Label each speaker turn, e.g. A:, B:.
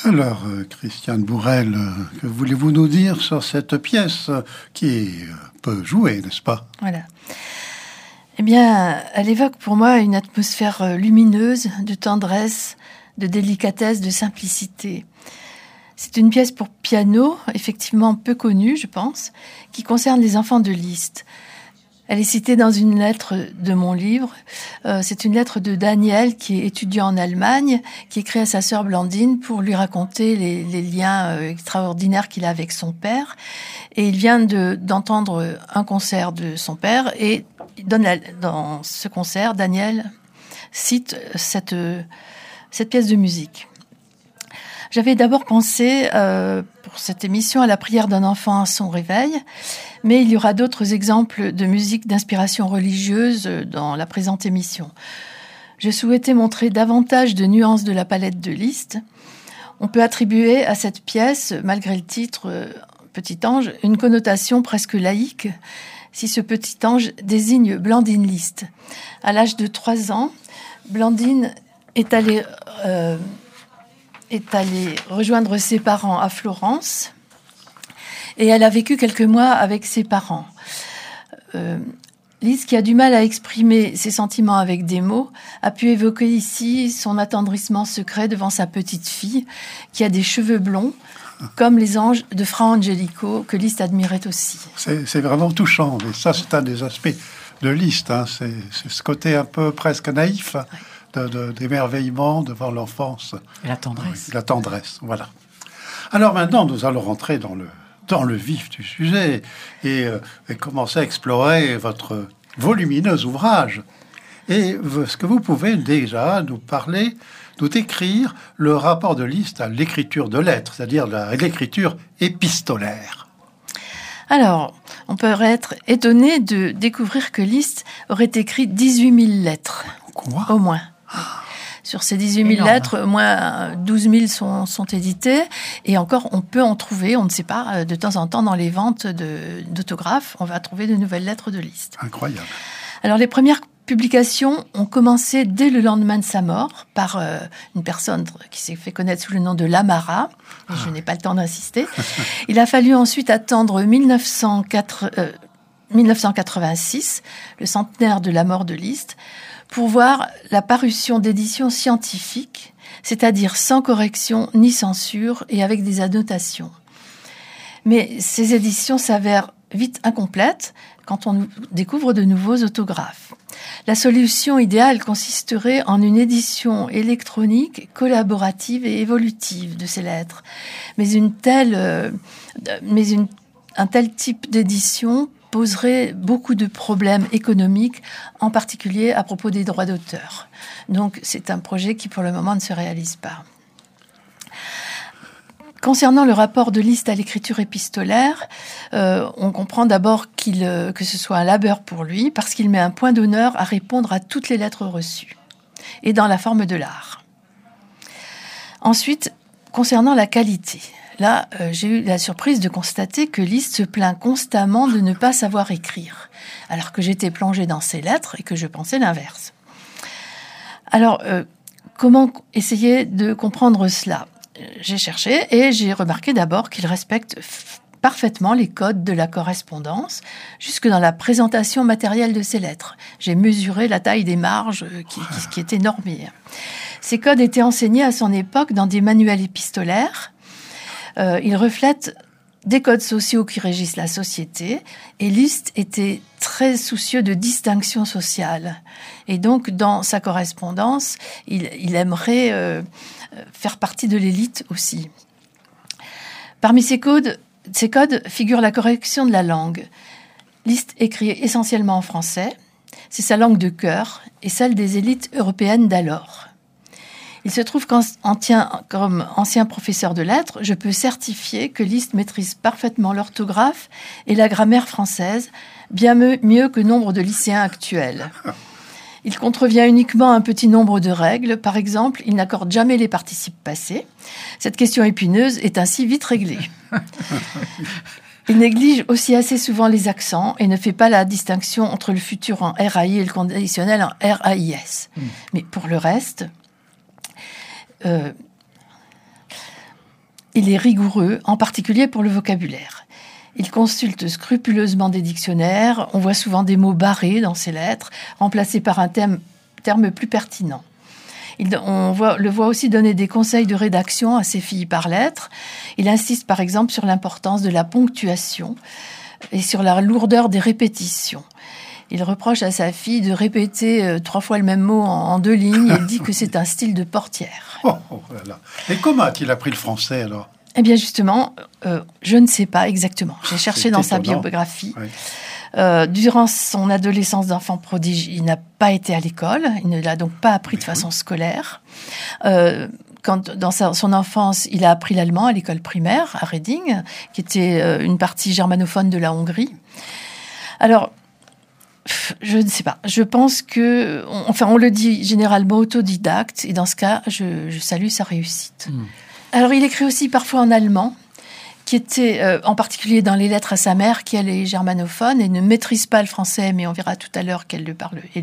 A: Alors, Christiane Bourrel, que voulez-vous nous dire sur cette pièce qui peut jouer, n'est-ce pas?
B: Voilà. Eh bien, elle évoque pour moi une atmosphère lumineuse, de tendresse, de délicatesse, de simplicité. C'est une pièce pour piano, effectivement peu connue, je pense, qui concerne les enfants de Liszt. Elle est citée dans une lettre de mon livre. C'est une lettre de Daniel, qui est étudiant en Allemagne, qui écrit à sa sœur Blandine pour lui raconter les liens extraordinaires qu'il a avec son père. Et il vient d'entendre un concert de son père, et dans ce concert, Daniel cite cette pièce de musique. J'avais d'abord pensé, pour cette émission, à la prière d'un enfant à son réveil, mais il y aura d'autres exemples de musique d'inspiration religieuse dans la présente émission. Je souhaitais montrer davantage de nuances de la palette de Liszt. On peut attribuer à cette pièce, malgré le titre Petit ange, une connotation presque laïque, si ce petit ange désigne Blandine Liszt. À l'âge de 3 ans, Blandine est allée rejoindre ses parents à Florence, et elle a vécu quelques mois avec ses parents. Liszt, qui a du mal à exprimer ses sentiments avec des mots, a pu évoquer ici son attendrissement secret devant sa petite fille, qui a des cheveux blonds, comme les anges de Fra Angelico, que Liszt admirait aussi.
A: C'est vraiment touchant, mais ça, c'est un des aspects de Liszt. C'est ce côté un peu presque naïf, d'émerveillement devant l'enfance.
C: Et la tendresse.
A: Oui, la tendresse, voilà. Alors maintenant, nous allons rentrer dans le vif du sujet et commencer à explorer votre volumineux ouvrage. Et est-ce que vous pouvez déjà nous décrire le rapport de Liszt à l'écriture de lettres, c'est-à-dire l'écriture épistolaire?
B: Alors, on peut être étonné de découvrir que Liszt aurait écrit 18 000 lettres.
A: Quoi?
B: Au moins. Sur ces 18 000 lettres, au moins 12 000 sont éditées. Et encore, on peut en trouver, on ne sait pas, de temps en temps dans les ventes d'autographes, on va trouver de nouvelles lettres de Liszt.
A: Incroyable.
B: Alors, les premières publications ont commencé dès le lendemain de sa mort par une personne qui s'est fait connaître sous le nom de Lamara. Je n'ai pas le temps d'insister. Il a fallu ensuite attendre 1986, le centenaire de la mort de Liszt, pour voir la parution d'éditions scientifiques, c'est-à-dire sans correction ni censure et avec des annotations. Mais ces éditions s'avèrent vite incomplètes quand on découvre de nouveaux autographes. La solution idéale consisterait en une édition électronique, collaborative et évolutive de ces lettres. Mais un tel type d'édition poserait beaucoup de problèmes économiques, en particulier à propos des droits d'auteur. Donc, c'est un projet qui, pour le moment, ne se réalise pas. Concernant le rapport de Liszt à l'écriture épistolaire, on comprend d'abord que ce soit un labeur pour lui, parce qu'il met un point d'honneur à répondre à toutes les lettres reçues, et dans la forme de l'art. Ensuite, concernant la qualité, là, j'ai eu la surprise de constater que Liszt se plaint constamment de ne pas savoir écrire, alors que j'étais plongée dans ses lettres et que je pensais l'inverse. Alors, comment essayer de comprendre cela ? J'ai cherché et j'ai remarqué d'abord qu'il respecte parfaitement les codes de la correspondance, jusque dans la présentation matérielle de ses lettres. J'ai mesuré la taille des marges qui est énorme. Ces codes étaient enseignés à son époque dans des manuels épistolaires. Ils reflètent des codes sociaux qui régissent la société, et Liszt était très soucieux de distinction sociale. Et donc, dans sa correspondance, il aimerait faire partie de l'élite aussi. Parmi ces codes figure la correction de la langue. Liszt écrit essentiellement en français. C'est sa langue de cœur et celle des élites européennes d'alors. Il se trouve comme ancien professeur de lettres, je peux certifier que Liszt maîtrise parfaitement l'orthographe et la grammaire française, bien mieux que nombre de lycéens actuels. Il contrevient uniquement un petit nombre de règles. Par exemple, il n'accorde jamais les participes passés. Cette question épineuse est ainsi vite réglée. Il néglige aussi assez souvent les accents et ne fait pas la distinction entre le futur en RAI et le conditionnel en RAIS. Mais pour le reste, Il est rigoureux, en particulier pour le vocabulaire. Il consulte scrupuleusement des dictionnaires. On voit souvent des mots barrés dans ses lettres, remplacés par un terme plus pertinent. On le voit aussi donner des conseils de rédaction à ses filles par lettres. Il insiste par exemple sur l'importance de la ponctuation et sur la lourdeur des répétitions. Il reproche à sa fille de répéter 3 fois le même mot en 2 lignes. Il dit que c'est un style de portière.
A: Voilà. Et comment a-t-il appris le français alors ?
B: Eh bien justement, je ne sais pas exactement. J'ai cherché dans sa biographie.
A: Oui.
B: Durant son adolescence d'enfant prodige, il n'a pas été à l'école. Il ne l'a donc pas appris de façon scolaire. Dans son enfance, il a appris l'allemand à l'école primaire, à Reding, qui était une partie germanophone de la Hongrie. Alors, je ne sais pas. Je pense que... on le dit généralement autodidacte, et dans ce cas, je salue sa réussite. Alors, il écrit aussi parfois en allemand, qui était, en particulier dans les lettres à sa mère, qui elle est germanophone et ne maîtrise pas le français, mais on verra tout à l'heure qu'elle le parle